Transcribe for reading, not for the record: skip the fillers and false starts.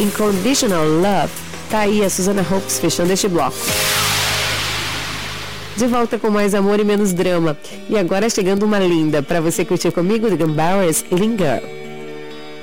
Unconditional Love. Tá aí a Susana Hopes fechando este bloco. De volta com mais amor e menos drama. E agora chegando uma linda para você curtir comigo, The Gambowers, Linger.